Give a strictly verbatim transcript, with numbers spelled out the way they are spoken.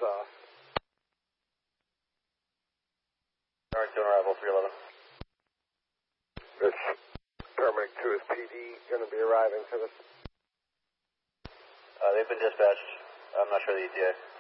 off. Alright, doing arrival three eleven. This paramedic two is P D going to be arriving to this? Uh, they've been dispatched. I'm not sure the E T A.